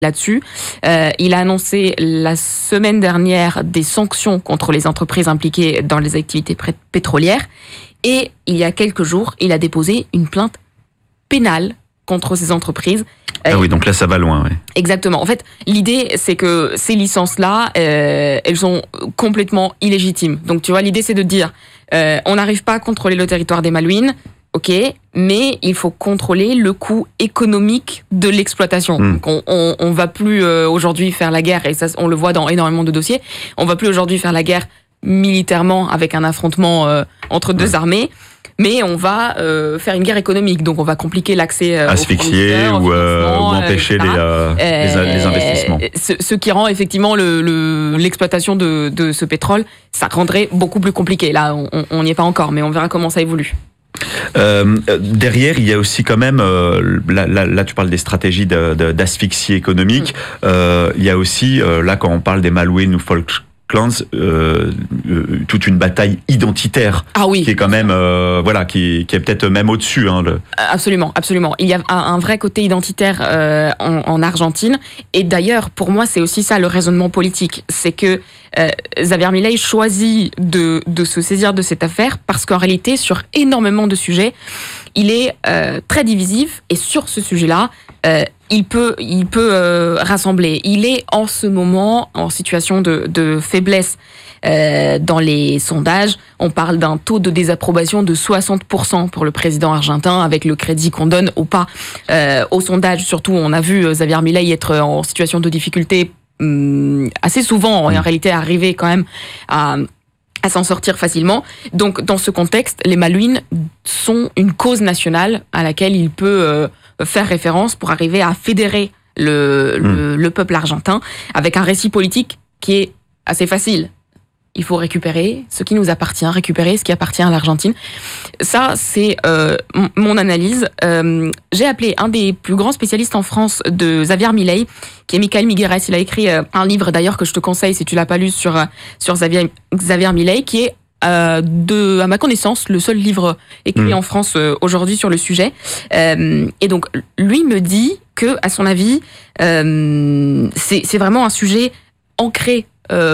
là-dessus. Il a annoncé la semaine dernière des sanctions contre les entreprises impliquées dans les activités pétrolières. Et il y a quelques jours, il a déposé une plainte pénale contre ces entreprises. Ah oui, donc là, ça va loin. Ouais. Exactement. En fait, l'idée, c'est que ces licences-là, elles sont complètement illégitimes. Donc, tu vois, l'idée, c'est de dire, on n'arrive pas à contrôler le territoire des Malouines, ok, mais il faut contrôler le coût économique de l'exploitation. Donc on va plus aujourd'hui faire la guerre, et ça on le voit dans énormément de dossiers, on va plus aujourd'hui faire la guerre militairement avec un affrontement entre deux armées, mais on va faire une guerre économique. Donc on va compliquer l'accès asphyxier ou empêcher les investissements. Ce qui rend effectivement l'exploitation de ce pétrole, ça rendrait beaucoup plus compliqué. Là, on n'y est pas encore, mais on verra comment ça évolue. Derrière, il y a aussi quand même, là tu parles des stratégies d'asphyxie économique, il y a aussi, là quand on parle des Malouines ou Falklands, toute une bataille identitaire qui est quand même, qui est peut-être même au-dessus. Absolument. Il y a un vrai côté identitaire en Argentine, et d'ailleurs, pour moi, c'est aussi ça le raisonnement politique, c'est que Javier Milei choisit de se saisir de cette affaire parce qu'en réalité, sur énormément de sujets, il est très divisif, et sur ce sujet-là, il peut rassembler. Il est en ce moment en situation de faiblesse dans les sondages. On parle d'un taux de désapprobation de 60% pour le président argentin, avec le crédit qu'on donne ou pas au sondage. Surtout, on a vu Javier Milei être en situation de difficulté assez souvent, en réalité arriver quand même à s'en sortir facilement. Donc, dans ce contexte, les Malouines sont une cause nationale à laquelle il peut faire référence pour arriver à fédérer le peuple argentin avec un récit politique qui est assez facile. Il faut récupérer ce qui nous appartient, récupérer ce qui appartient à l'Argentine. Ça, c'est mon analyse. J'ai appelé un des plus grands spécialistes en France de Javier Milei, qui est Michael Migueres. Il a écrit un livre d'ailleurs que je te conseille si tu l'as pas lu sur Javier Milei, qui est à ma connaissance, le seul livre écrit en France aujourd'hui sur le sujet. Et donc, lui me dit que, à son avis, c'est vraiment un sujet ancré.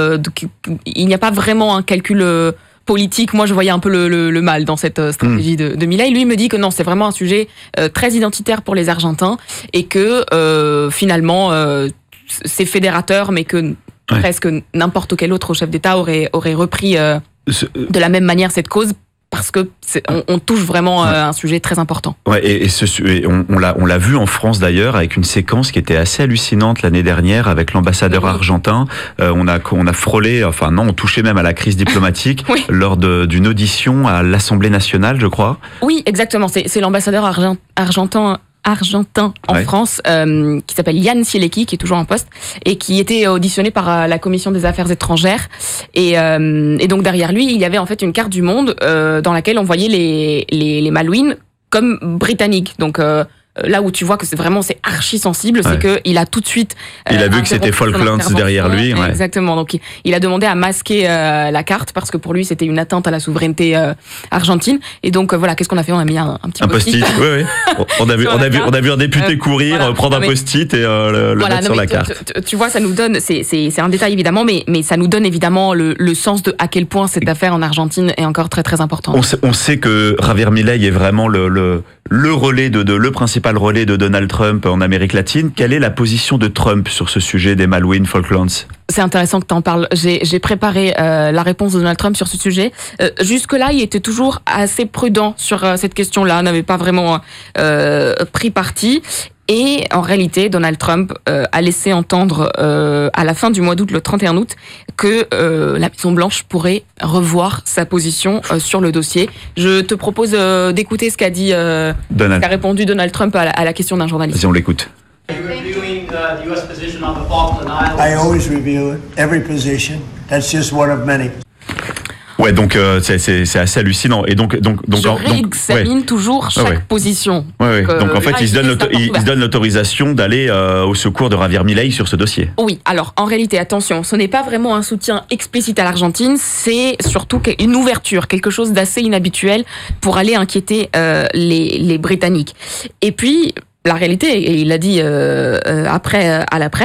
Il n'y a pas vraiment un calcul politique. Moi, je voyais un peu le mal dans cette stratégie de Milei. Lui me dit que non, c'est vraiment un sujet très identitaire pour les Argentins, et que finalement, c'est fédérateur, mais que presque n'importe quel autre chef d'État aurait repris de la même manière cette cause, parce que on touche vraiment un sujet très important. Ouais, et on l'a vu en France d'ailleurs, avec une séquence qui était assez hallucinante l'année dernière avec l'ambassadeur argentin. On a frôlé, on touchait même à la crise diplomatique lors d'une audition à l'Assemblée nationale, je crois. Oui, exactement. C'est l'ambassadeur argentin en France, qui s'appelle Jan Cielecki, qui est toujours en poste, et qui était auditionné par la Commission des Affaires étrangères. Et donc derrière lui, il y avait en fait une carte du monde dans laquelle on voyait les Malouines comme britanniques. Donc là où tu vois que c'est archi sensible, c'est qu'il a tout de suite... il a vu que c'était Falklands derrière lui. Ouais. Exactement. Donc il a demandé à masquer la carte, parce que pour lui, c'était une atteinte à la souveraineté argentine. Et donc voilà, qu'est-ce qu'on a fait ? On a mis un petit post-it. Oui. On a vu un député courir, prendre un post-it et le mettre sur la carte. Tu vois, ça nous donne... C'est un détail évidemment, mais ça nous donne évidemment le sens de à quel point cette affaire en Argentine est encore très très importante. On sait que Javier Milei est vraiment le principal relais de Donald Trump en Amérique latine. Quelle est la position de Trump sur ce sujet des Malouines Falklands ? C'est intéressant que tu en parles. J'ai préparé la réponse de Donald Trump sur ce sujet. Jusque-là, il était toujours assez prudent sur cette question-là, n'avait pas vraiment pris parti. Et en réalité, Donald Trump a laissé entendre à la fin du mois d'août, le 31 août, que la Maison-Blanche pourrait revoir sa position sur le dossier. Je te propose d'écouter ce qu'a dit, qu'a répondu Donald Trump à la question d'un journaliste. Vas-y, on l'écoute. I always review every position. That's just one of many. Ouais, donc c'est assez hallucinant. Et donc je réexamine toujours chaque position. Ouais. Donc en fait, il se donne l'autorisation d'aller au secours de Javier Milei sur ce dossier. Oui. Alors en réalité, attention, ce n'est pas vraiment un soutien explicite à l'Argentine, c'est surtout une ouverture, quelque chose d'assez inhabituel pour aller inquiéter les Britanniques. Et puis la réalité, et il l'a dit après à la presse,